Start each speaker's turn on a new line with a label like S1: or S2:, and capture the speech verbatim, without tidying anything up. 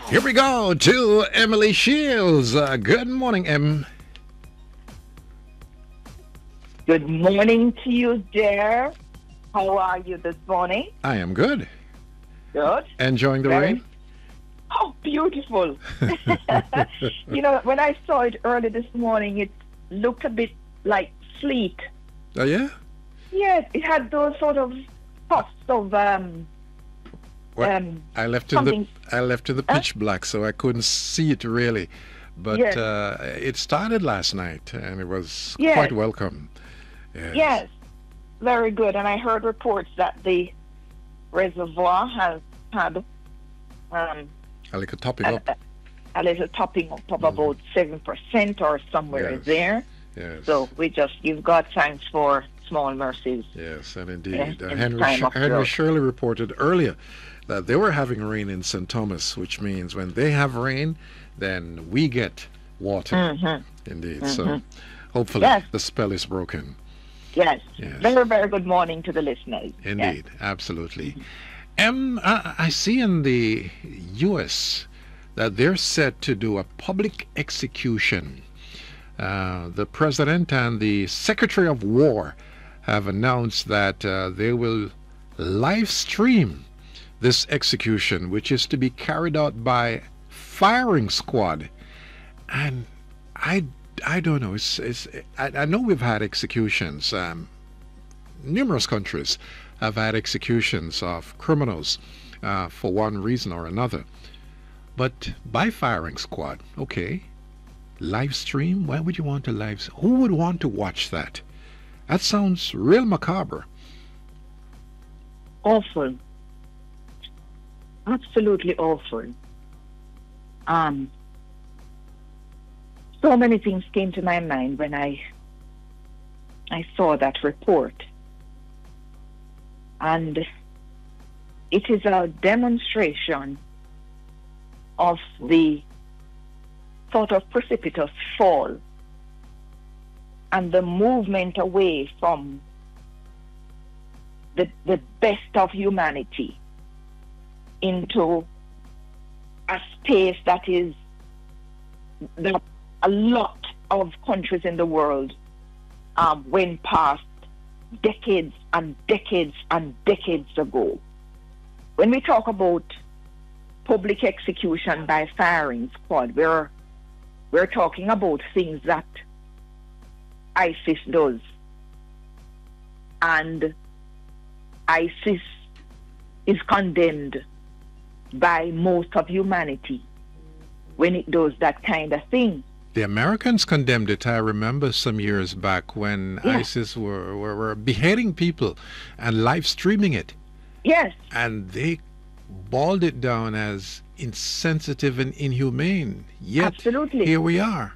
S1: Here we go to Emily Shields. Uh, good morning, Em.
S2: Good morning to you, dear. How are you this morning?
S1: I am good.
S2: Good.
S1: Enjoying the
S2: Very-
S1: rain?
S2: Oh, beautiful. You know, when I saw it early this morning, it looked a bit like sleet.
S1: Oh, yeah?
S2: Yes, it had those sort of puffs of um,
S1: Well,
S2: um
S1: I left in the
S2: something-
S1: I left in the pitch black, so I couldn't see it really. But
S2: Yes.
S1: uh, it started last night, and it was
S2: Yes.
S1: quite welcome. Yes.
S2: yes, very good. And I heard reports that the reservoir has had um,
S1: I like a topping
S2: a,
S1: up.
S2: a, a little topping up of about seven percent or somewhere
S1: Yes.
S2: there.
S1: Yes.
S2: So we just give God thanks for small mercies.
S1: Yes, and indeed.
S2: Yeah,
S1: uh,
S2: in
S1: Henry,
S2: time
S1: Sh-
S2: of
S1: Henry
S2: drought.
S1: Shirley reported earlier that they were having rain in Saint Thomas, which means when they have rain, then we get water.
S2: Mhm.
S1: Indeed. So hopefully
S2: Yes.
S1: the spell is broken.
S2: Yes.
S1: Yes.
S2: Very, very good morning to the listeners. Yes.
S1: Indeed. Absolutely. Em, I, I see in the U S that they're set to do a public execution. Uh, the president and the secretary of war have announced that uh, they will live stream this execution, which is to be carried out by firing squad. And I, I don't know. It's, it's, I, I know we've had executions. Um, numerous countries have had executions of criminals uh, for one reason or another. But by firing squad, okay. Live stream? Why would you want to live? Who would want to watch that? That sounds real macabre.
S2: Awful. Absolutely awful. Um, so many things came to my mind when I I saw that report. And it is a demonstration of the sort of precipitous fall and the movement away from the, the best of humanity into a space that is that a lot of countries in the world um, went past decades and decades and decades ago. When we talk about public execution by firing squad, we're we're talking about things that ISIS does. And ISIS is condemned by most of humanity when it does that kind of thing.
S1: The Americans condemned it. I remember some years back when
S2: Yeah.
S1: ISIS were, were, were beheading people and live streaming it.
S2: Yes,
S1: And they balled it down as insensitive and inhumane. Yet
S2: absolutely.
S1: here we are.